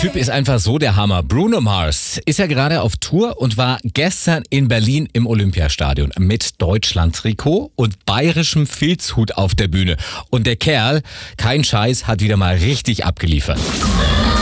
Typ ist einfach so der Hammer. Bruno Mars ist ja gerade auf Tour und war gestern in Berlin im Olympiastadion mit Deutschland-Trikot und bayerischem Filzhut auf der Bühne. Und der Kerl, kein Scheiß, hat wieder mal richtig abgeliefert.